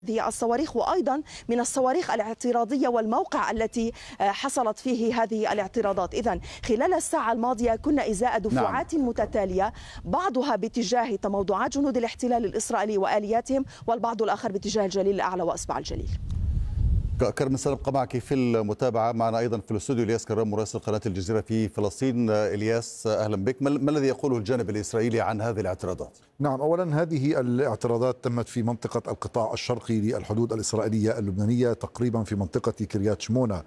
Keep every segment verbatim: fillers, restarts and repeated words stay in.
هذه الصواريخ، وأيضا من الصواريخ الاعتراضية والموقع التي حصلت فيه هذه الاعتراضات. إذن خلال الساعة الماضية كنا إزاء دفعات نعم. متتالية، بعضها باتجاه تموضعات جنود الاحتلال الإسرائيلي وآلياتهم، والبعض الآخر باتجاه الجليل الأعلى وأصبع الجليل. كرم، سنبقى معك في المتابعة. معنا أيضا في الاستوديو إلياس كرام مراسل قناة الجزيرة في فلسطين. إلياس، أهلا بك. ما الذي يقوله الجانب الإسرائيلي عن هذه الاعتراضات؟ نعم، أولا هذه الاعتراضات تمت في منطقة القطاع الشرقي للحدود الإسرائيلية اللبنانية، تقريبا في منطقة كريات شمونة.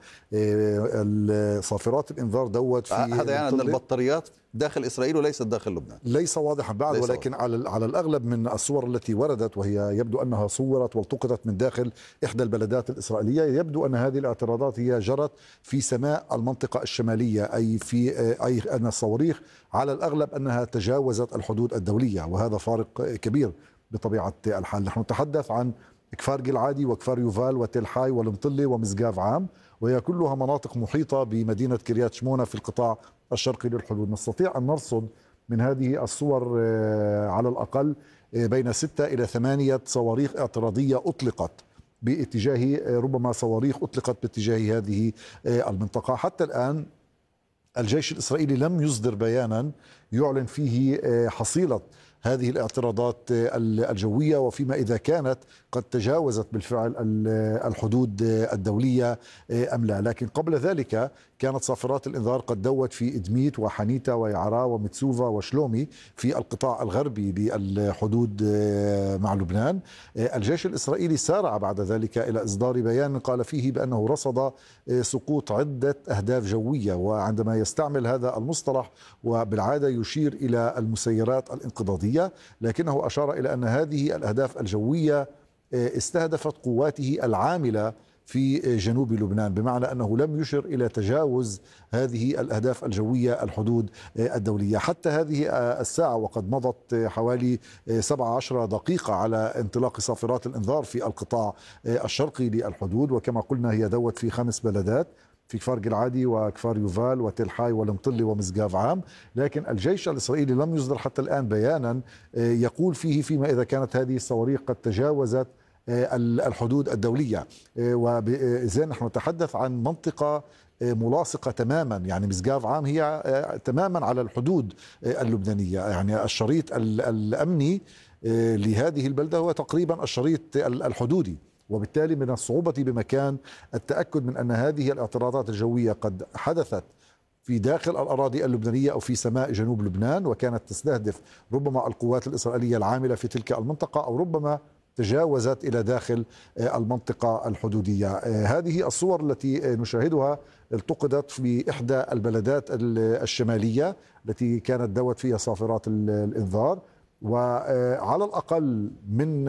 صافرات الإنذار دوت في هذا يعني أن البطاريات داخل إسرائيل وليست داخل لبنان؟ ليس واضحا بعد، ليس ولكن واضح. على على الأغلب من الصور التي وردت، وهي يبدو أنها صورت والتقطت من داخل إحدى البلدات الإسرائيلية، يبدو أن هذه الاعتراضات هي جرت في سماء المنطقة الشمالية، أي في أي أن الصواريخ على الأغلب أنها تجاوزت الحدود الدولية، وهذا فارق كبير بطبيعة الحال. نحن نتحدث عن كفار جلعادي وكفار يوفال وتل حي والمطلة ومسقاف عام، وهي كلها مناطق محيطة بمدينة كريات شمونة في القطاع الشرقي للحدود. نستطيع أن نرصد من هذه الصور على الأقل بين ستة إلى ثمانية صواريخ اعتراضية أطلقت باتجاه، ربما صواريخ أطلقت باتجاه هذه المنطقة. حتى الآن الجيش الإسرائيلي لم يصدر بيانا يعلن فيه حصيلة هذه الاعتراضات الجوية، وفيما إذا كانت قد تجاوزت بالفعل الحدود الدولية أم لا. لكن قبل ذلك كانت صافرات الإنذار قد دوت في إدميت وحنيتا ويعرا ومتسوفا وشلومي في القطاع الغربي للحدود مع لبنان. الجيش الإسرائيلي سارع بعد ذلك إلى إصدار بيان قال فيه بأنه رصد سقوط عدة أهداف جوية، وعندما يستعمل هذا المصطلح وبالعادة يشير إلى المسيرات الانقضاضية، لكنه أشار إلى أن هذه الأهداف الجوية استهدفت قواته العاملة في جنوب لبنان، بمعنى أنه لم يشر إلى تجاوز هذه الأهداف الجوية الحدود الدولية. حتى هذه الساعة وقد مضت حوالي سبعة عشر دقيقة على انطلاق صافرات الإنذار في القطاع الشرقي للحدود، وكما قلنا هي دوت في خمس بلدات، في كفار جلعادي وكفار يوفال وتل حي والمطلة ومسقاف عام. لكن الجيش الإسرائيلي لم يصدر حتى الآن بيانا يقول فيه فيما إذا كانت هذه الصواريخ قد تجاوزت الحدود الدولية. وإذا نحن نتحدث عن منطقة ملاصقة تماما، يعني مسقاف عام هي تماما على الحدود اللبنانية، يعني الشريط الأمني لهذه البلدة هو تقريبا الشريط الحدودي، وبالتالي من الصعوبة بمكان التأكد من أن هذه الاعتراضات الجوية قد حدثت في داخل الأراضي اللبنانية أو في سماء جنوب لبنان، وكانت تستهدف ربما القوات الإسرائيلية العاملة في تلك المنطقة، أو ربما تجاوزت إلى داخل المنطقة الحدودية. هذه الصور التي نشاهدها التقطت في إحدى البلدات الشمالية التي كانت دوت فيها صافرات الإنذار، وعلى الأقل من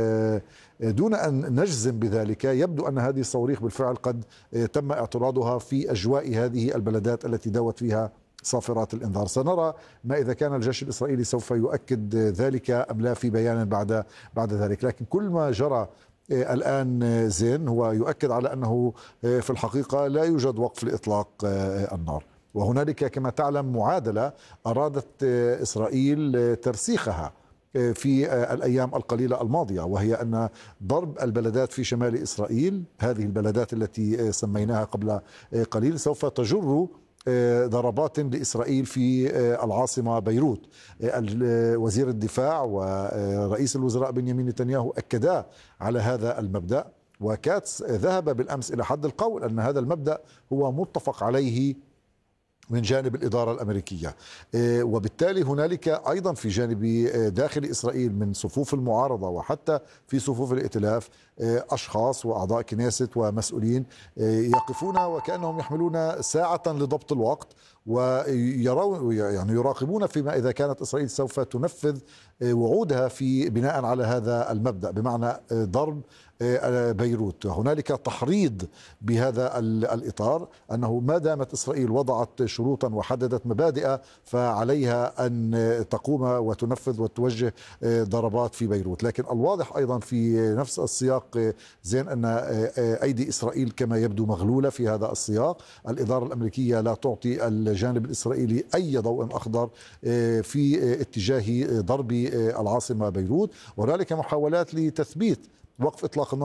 دون أن نجزم بذلك يبدو أن هذه الصواريخ بالفعل قد تم اعتراضها في أجواء هذه البلدات التي دوت فيها صافرات الإنذار. سنرى ما إذا كان الجيش الإسرائيلي سوف يؤكد ذلك أم لا في بيان بعد بعد ذلك. لكن كل ما جرى الآن زين هو يؤكد على أنه في الحقيقة لا يوجد وقف لإطلاق النار، وهنالك كما تعلم معادلة أرادت إسرائيل ترسيخها في الأيام القليلة الماضية، وهي أن ضرب البلدات في شمال إسرائيل، هذه البلدات التي سميناها قبل قليل، سوف تجر ضربات لإسرائيل في العاصمة بيروت. وزير الدفاع ورئيس الوزراء بنيامين نتنياهو أكدا على هذا المبدأ، وكاتس ذهب بالأمس إلى حد القول أن هذا المبدأ هو متفق عليه من جانب الإدارة الأمريكية. وبالتالي هنالك أيضا في جانب داخل إسرائيل من صفوف المعارضة وحتى في صفوف الائتلاف أشخاص وأعضاء كنيست ومسؤولين يقفون وكأنهم يحملون ساعة لضبط الوقت، ويرون يعني يراقبون فيما إذا كانت إسرائيل سوف تنفذ وعودها في بناء على هذا المبدأ، بمعنى ضرب بيروت. هنالك تحريض بهذا الإطار أنه ما دامت إسرائيل وضعت شروطا وحددت مبادئ فعليها أن تقوم وتنفذ وتوجه ضربات في بيروت. لكن الواضح أيضا في نفس السياق زين أن أيدي إسرائيل كما يبدو مغلولة في هذا السياق. الإدارة الأمريكية لا تعطي الجانب الإسرائيلي أي ضوء أخضر في اتجاه ضرب العاصمة بيروت، وهنالك محاولات لتثبيت وقف إطلاق النار